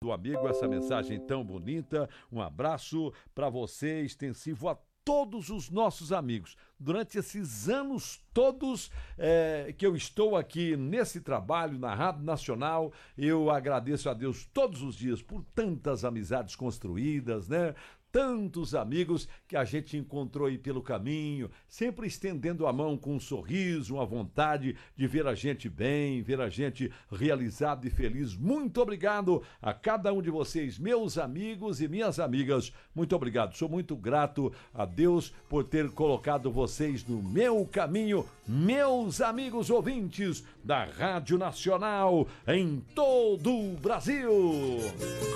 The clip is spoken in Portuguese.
do amigo, essa mensagem tão bonita. Um abraço para você, extensivo a todos os nossos amigos. Durante esses anos todos que eu estou aqui nesse trabalho na Rádio Nacional, eu agradeço a Deus todos os dias por tantas amizades construídas, né? Tantos amigos que a gente encontrou aí pelo caminho, sempre estendendo a mão com um sorriso, uma vontade de ver a gente bem, ver a gente realizado e feliz. Muito obrigado a cada um de vocês, meus amigos e minhas amigas. Muito obrigado. Sou muito grato a Deus por ter colocado vocês no meu caminho, meus amigos ouvintes da Rádio Nacional em todo o Brasil.